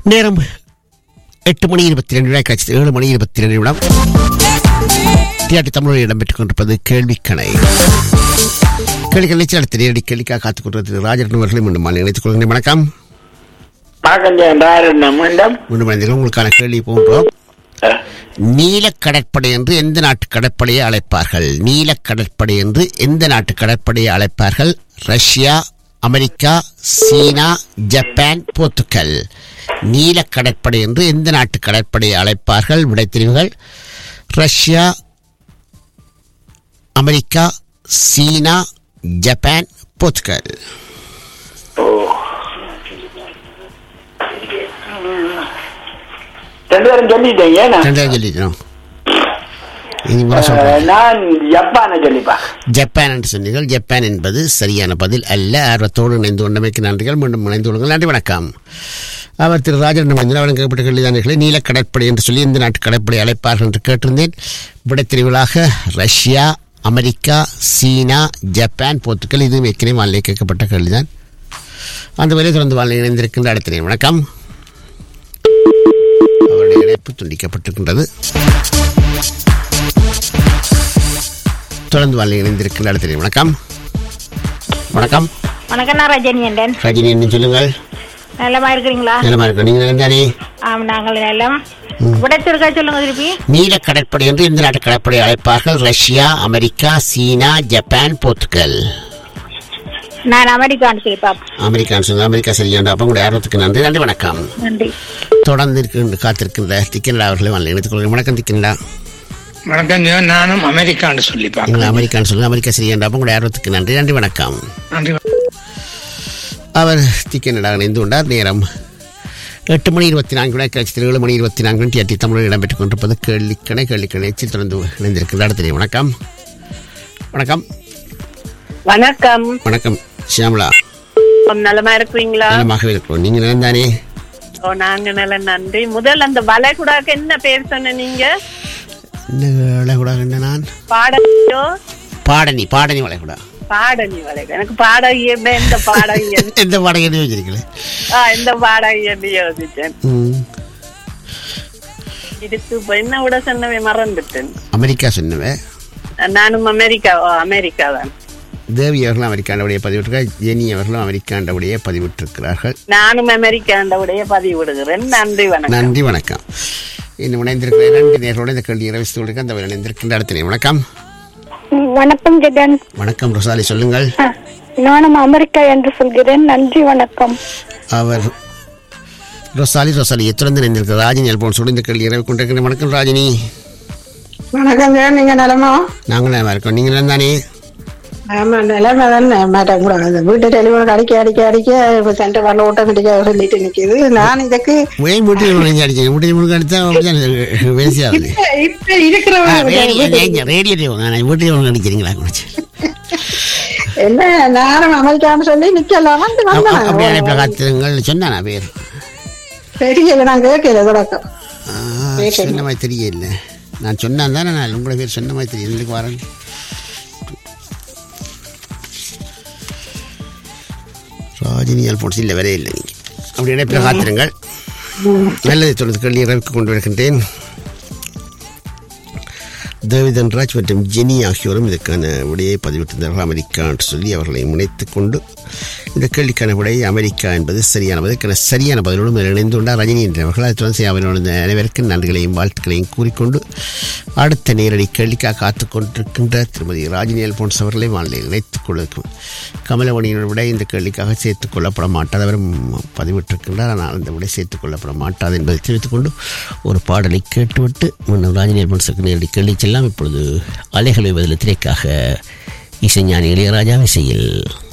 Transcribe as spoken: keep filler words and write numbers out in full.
நேரம் எட்டு மணி இருபத்தி ரெண்டு விழா காட்சி ஏழு மணி இருபத்தி ரெண்டு நிமிடம் தியாட்டி தமிழில் இடம்பெற்றுக் கொண்டிருப்பது கேள்விக்கணை. கேள்விகள் நிச்சயம் அடுத்த நேரடி கேள்விக்காக காத்துக் கொண்டிருக்கிறது ராஜரட்னம் அவர்களை மீண்டும் நினைத்துக் கொள்கிறேன். வணக்கம். மீண்டும் மனிதர்கள் உங்களுக்கான கேள்வி போன்றோம். நீல கடற்படை என்று எந்த நாட்டு கடற்படையை அழைப்பார்கள்? நீல கடற்படை என்று எந்த நாட்டு கடற்படையை அழைப்பார்கள்? ரஷ்யா, அமெரிக்கா, சீனா, ஜப்பான், போர்த்துகல். நீல கடற்படை என்று எந்த நாட்டு கடற்படையை அழைப்பார்கள்? விடைத்தெரிவுகள் ரஷ்யா, அமெரிக்கா, சீனா, ஜப்பான், போர்த்துகல். ஜப்பான் என்று சொன்னீர்கள். ஜப்பான் என்பது சரியான பதில் அல்ல. ஆர்வத்தோடு இணைந்து கொண்டமைக்கு நன்றிகள். மீண்டும் இணைந்து கொள்ளுங்கள். நன்றி, வணக்கம். அவர் திரு ராஜரட்னம் அவர்கள் கேட்கப்பட்ட கேள்விதானர்களை நீல கடற்படை என்று சொல்லி எந்த நாட்டு கடற்படை அழைப்பார்கள் என்று கேட்டிருந்தேன். விடைத்தெரிவுகளாக ரஷ்யா, அமெரிக்கா, சீனா, ஜப்பான், போர்த்துகல். இது ஏற்கனவே வானிலை கேட்கப்பட்ட கேள்விதான். அந்த வரையை தொடர்ந்து வானிலை இணைந்திருக்கின்ற அடுத்த வணக்கம். அவருடைய இணைப்பு துண்டிக்கப்பட்டிருக்கின்றது. தொடர்ந்து வானிலை இணைந்திருக்கின்ற அடுத்த வணக்கம். வணக்கம். வணக்கம், நான் ரஜினி. ரஜினி என்ன சொல்லுங்கள். நல்லமா இருக்கிறீங்களா? நல்லமா இருக்கு. நீங்க நல்லாதானே? ஆம், நாங்கள் நல்லம். விடைத்திருக்கா சொல்லுங்க திருப்பி. நீல கடற்படை என்று எந்த நாட்டு கடற்படை அழைப்பார்கள்? ரஷ்யா, அமெரிக்கா, சீனா, ஜப்பான், போர்த்துகல். நான் அமெரிக்கான்னு சொல்லி பாப்பேன். அமெரிக்கான்னு சொல்லுங்க. அமெரிக்கா சரியான. அப்ப உங்களுடைய ஆர்வத்துக்கு நன்றி. நன்றி, வணக்கம். நன்றி. தொடர்ந்து இருக்கின்ற காத்திருக்கின்ற திக்கனடா அவர்களை வானிலை இணைத்துக் கொள்கிறேன். வணக்கம் திக்கனடா. வணக்கம். நானும் அமெரிக்கான்னு சொல்லி பாப்பேன். அமெரிக்கான்னு சொல்லுங்க. அமெரிக்கா சரியான. அப்ப உங்களுடைய ஆர்வத்துக்கு நன்றி. நன்றி, வணக்கம். நன்றி. அவர் திக்கனடாக இணைந்து கொண்டார். நேரம் எட்டு மணி இருபத்தி நான்கு விளக்காட்சி ஏழு மணி இருபத்தி நான்கு டிஆர்டி தமிழில் இடம்பெற்றுக் கொண்டிருப்பது கேள்விக்கணை. கேள்விக்கணை தொடர்ந்து இணைந்திருக்கின்ற அடுத்த வணக்கம். வணக்கம். வணக்கம். வணக்கம் ஷியாமலா. நலமா இருக்கிறீங்களா? நலமாகவே இருக்கிறோம். நீங்க நலந்தானே? ஓ, நாங்க நல்ல நன்றி. முதல் அந்த வளைகுடாக்கு என்ன பேர் சொன்ன நீங்க? வளைகுடா என்ன? நான் பாடனியோ? பாடனி. பாடனி வளைகுடா. பாடனி வளைகுடா. எனக்கு பாடகி எந்த பாடகி எந்த பாடகி யோசிச்சிருக்கல? எந்த பாடகி என்று யோசிச்சேன். இதுக்கு என்ன விட சொன்னவே மறந்துட்டேன். அமெரிக்கா சொன்னவே. நானும் அமெரிக்கா. அமெரிக்கா தான். தேவி அவர்களும் அமெரிக்காண்டவுடைய பதிவிட்டிருக்கார். ஜெனி அவர்களும் அமெரிக்காண்டவுடைய பதிவிட்டிருக்கிறார்கள். நானும் அமெரிக்காண்டவுடைய பதிவிடுகிறேன். நன்றி, வணக்கம். நன்றி, வணக்கம். இன்னும் இணைந்திருக்கிற இரண்டு நேரோடு இந்த கேள்வி நிறைவேற்றி அந்த இணைந்திருக்கின்ற அடுத்த வணக்கம். வணக்கம் ஜெகன். வணக்கம் ரொசாலி, சொல்லுங்கள். நானும் அமெரிக்கா என்று சொல்கிறேன். நன்றி, வணக்கம். அவர் ரொசாலி ரொசாலி எத்துடன் இணைந்திருக்கிற ராஜினி அல்போன் சொல்லி இந்த கேள்வி நிறைவு கொண்டிருக்கிற வணக்கம் ராஜினி. வணக்கம். நீங்க நலமா? நாங்கள் நலமா இருக்கோம். நீங்க நலந்தானே? ஆமா, நிலைமை தானே. மாட்டேன் கூட வீட்டு டெலிஃபோன் அடிக்க அடிக்க அடிக்க சென்டர் வரல ஆட்டோமேட்டிக்காக சொல்லிட்டு நிற்கிது. நான் இதுக்கு வீட்டு அடிச்சேன். வீட்டு அடித்தா வேசியாகுது. இப்ப இருக்கிற ரேடியோ வீட்டு அடிக்கிறீங்களா? என்ன நானும் அமெரிக்கான்னு சொல்லி நிக்கலாம். காத்துங்கள் சொன்னா பேர் தெரியல. நான் கேட்கல தொடக்கம். சொன்ன மாதிரி தெரியல. நான் சொன்னான் தானே. நான் உங்களோட பேர் சொன்ன மாதிரி தெரியும். எங்களுக்கு வரேன். ராஜினி அல்போன்ஸ் இல்லை, வரே இல்லை. நீங்கள் அப்படி இணைப்பில் காத்திருங்கள். நல்லதை தொடர்ந்து கேள்வி கொண்டு வருகின்றேன். தேவிதன்ராஜ் மற்றும் ஜெனி ஆகியோரும் இதற்கான விடையை பதிவிட்டிருந்தார்கள். அமெரிக்கா என்று சொல்லி அவர்களை முனைத்துக் கொண்டு இந்த கேள்விக்கான விடை அமெரிக்கா என்பது சரியான பதிலுக்கான சரியான பதிலோடு இணைந்து கொண்டார் ரஜினி என்றவர்கள். அதை தொடர்ந்து அவரோட அனைவருக்கும் நன்றிகளையும் வாழ்த்துக்களையும் கூறிக்கொண்டு அடுத்த நேரடி கேள்விக்காக காத்துக் கொண்டிருக்கின்ற திருமதி ராஜினி அல்போன்ஸ் அவர்களை வானிலையில் இணைத்துக் கொள்ளும் கமலவணியினர் விட இந்த கேள்விக்காக சேர்த்துக் கொள்ளப்பட மாட்டாது. அவரும் பதிவிட்டிருக்கின்றார். ஆனால் இந்த விடை சேர்த்துக் கொள்ளப்பட மாட்டாது என்பதை தெரிவித்துக் கொண்டு ஒரு பாடலை கேட்டுவிட்டு முன்னர் ராஜினி அல்போன்ஸுக்கு நேரடி கேள்வி செல்லாம். இப்பொழுது அலைகளை பதில் திரைக்காக இசைஞானி இளையராஜா இசையில்